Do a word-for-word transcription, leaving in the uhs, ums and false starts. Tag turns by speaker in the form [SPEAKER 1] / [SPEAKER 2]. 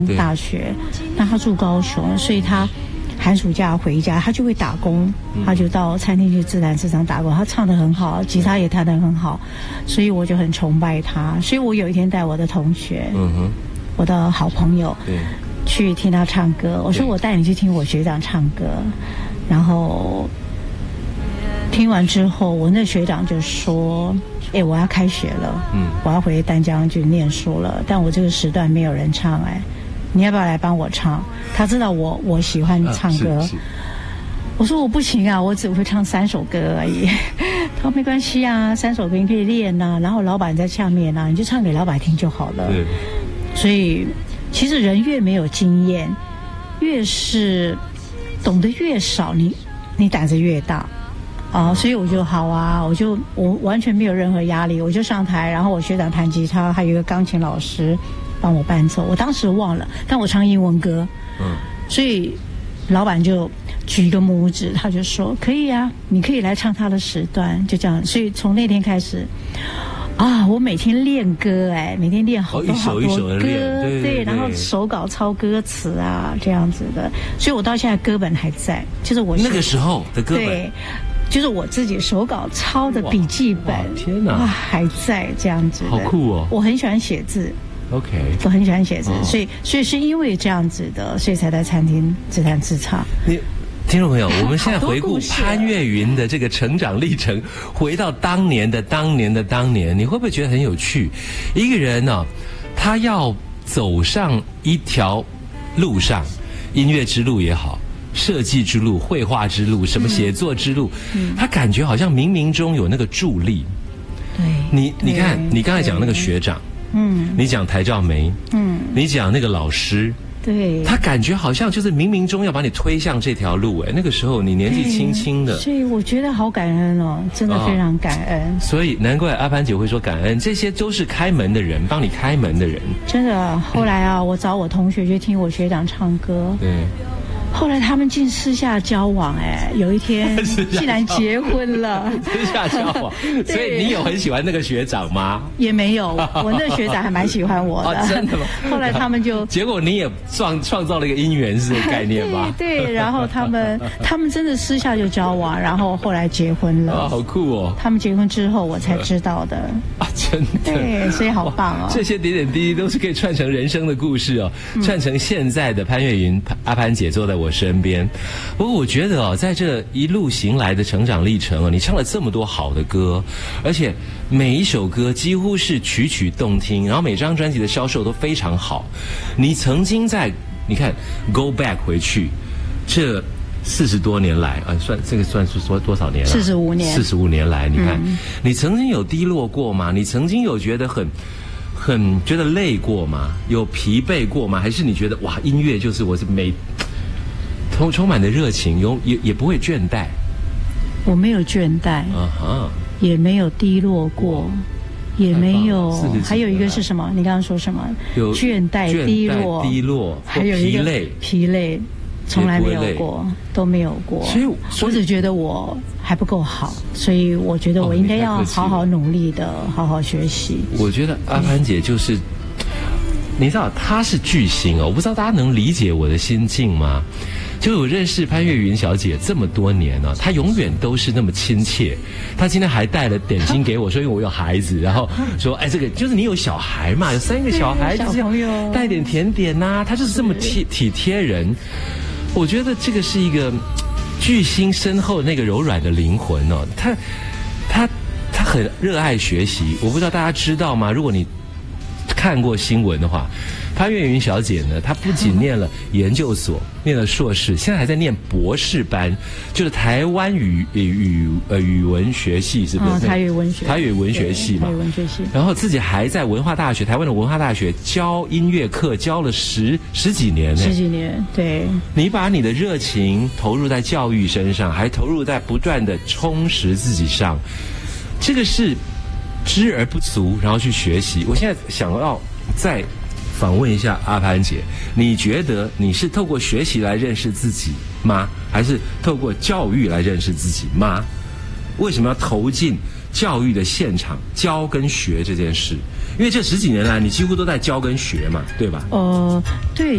[SPEAKER 1] 大学，那他住高雄，所以他寒暑假回家，他就会打工，他就到餐厅去自弹自唱打工。他唱得很好，吉他也弹得很好，所以我就很崇拜他。所以我有一天带我的同学，嗯哼，我的好朋友，对，去听他唱歌。我说我带你去听我学长唱歌，然后听完之后，我那学长就说：“哎，我要开学了，嗯，我要回淡江去念书了，但我这个时段没有人唱，哎。”你要不要来帮我唱？他知道我我喜欢唱歌，啊、我说我不行啊，我只会唱三首歌而已。他说没关系啊，三首歌你可以练呐、啊，然后老板在下面啊，你就唱给老板听就好了。对，所以其实人越没有经验，越是懂得越少，你你胆子越大。啊，所以我就好啊，我就我完全没有任何压力，我就上台，然后我学长弹吉他，还有一个钢琴老师帮我伴奏。我当时忘了，但我唱英文歌，嗯，所以老板就举一个拇指，他就说可以啊，你可以来唱他的时段，就这样。所以从那天开始，啊，我每天练歌，哎，每天练好多好多歌，哦、一首一首的练，对, 对, 对，然后手稿抄歌词啊，这样子的。所以我到现在歌本还在，就是我
[SPEAKER 2] 那个时候的歌本。
[SPEAKER 1] 对，就是我自己手稿抄的笔记本，
[SPEAKER 2] 天哪，
[SPEAKER 1] 还在这样子的，
[SPEAKER 2] 好酷哦！
[SPEAKER 1] 我很喜欢写字
[SPEAKER 2] ，OK，
[SPEAKER 1] 我很喜欢写字，哦、所以所以是因为这样子的，所以才在餐厅自弹自唱。
[SPEAKER 2] 你听众朋友，我们现在回顾潘越云的这个成长历程，回到当年的当年的当年，你会不会觉得很有趣？一个人呢、哦，他要走上一条路上，音乐之路也好。设计之路、绘画之路、什么写作之路，嗯、他感觉好像冥冥中有那个助力。
[SPEAKER 1] 对，
[SPEAKER 2] 你你看，你刚才讲那个学长，嗯，你讲台照梅，嗯，你讲那个老师，
[SPEAKER 1] 对，
[SPEAKER 2] 他感觉好像就是冥冥中要把你推向这条路。哎，那个时候你年纪轻轻的，
[SPEAKER 1] 所以我觉得好感恩哦，真的非常感恩。哦、
[SPEAKER 2] 所以难怪阿潘姐会说感恩，这些都是开门的人，帮你开门的人。
[SPEAKER 1] 真的，后来啊，我找我同学去听我学长唱歌，
[SPEAKER 2] 对。
[SPEAKER 1] 后来他们竟私下交往，哎，有一天竟然结婚了。
[SPEAKER 2] 私下交往，所以你有很喜欢那个学长吗？
[SPEAKER 1] 也没有，我那个学长还蛮喜欢我的。
[SPEAKER 2] 哦、真的吗？
[SPEAKER 1] 后来他们就，
[SPEAKER 2] 结果你也创创造了一个姻缘是概念吗？
[SPEAKER 1] 对对，然后他们他们真的私下就交往，然后后来结婚了。
[SPEAKER 2] 啊，好酷哦！
[SPEAKER 1] 他们结婚之后我才知道的。
[SPEAKER 2] 啊，真的。
[SPEAKER 1] 对，所以好棒哦。
[SPEAKER 2] 这些点点滴滴都是可以串成人生的故事哦，嗯、串成现在的潘越云阿潘姐坐在我身边。不过我觉得哦，在这一路行来的成长历程哦，你唱了这么多好的歌，而且每一首歌几乎是曲曲动听，然后每张专辑的销售都非常好。你曾经在你看 go back 回去这四十多年来啊，算这个算是说多少年了？
[SPEAKER 1] 四十五年。
[SPEAKER 2] 四十五年来，你看、嗯、你曾经有低落过吗？你曾经有觉得很很觉得累过吗？有疲惫过吗？还是你觉得哇，音乐就是我是每充充满的热情，有也也不会倦怠？
[SPEAKER 1] 我没有倦怠，啊哈，也没有低落过，也没有。还有一个是什么？你刚刚说什么？
[SPEAKER 2] 有
[SPEAKER 1] 倦怠、低落、
[SPEAKER 2] 低落，
[SPEAKER 1] 还有一个
[SPEAKER 2] 疲累，
[SPEAKER 1] 疲累，从来没有过，都没有过。所以，我只觉得我还不够好，所以我觉得我应该要好好努力的，好好学习。
[SPEAKER 2] 我觉得阿潘姐就是。你知道她是巨星哦，我不知道大家能理解我的心境吗？就我认识潘越云小姐这么多年呢、啊，她永远都是那么亲切。她今天还带了点心给我，说因为我有孩子，然后说哎，这个就是你有小孩嘛，有三个小孩，就是要带点甜点呐、啊。她就是这么体体贴人。我觉得这个是一个巨星身后那个柔软的灵魂哦，她她她很热爱学习。我不知道大家知道吗？如果你看过新闻的话，潘越云小姐呢，她不仅念了研究所，念了硕士，现在还在念博士班，就是台湾语语呃语文学系，是不是？
[SPEAKER 1] 哦、台语文学，
[SPEAKER 2] 台语文学系嘛，
[SPEAKER 1] 台语文学系。
[SPEAKER 2] 然后自己还在文化大学，台湾的文化大学教音乐课，教了十十几年呢。
[SPEAKER 1] 十几年，对。
[SPEAKER 2] 你把你的热情投入在教育身上，还投入在不断的充实自己上，这个是。知而不足，然后去学习。我现在想要再访问一下阿潘姐，你觉得你是透过学习来认识自己吗？还是透过教育来认识自己吗？为什么要投进教育的现场教跟学这件事？因为这十几年来，你几乎都在教跟学嘛，对吧？
[SPEAKER 1] 呃，对。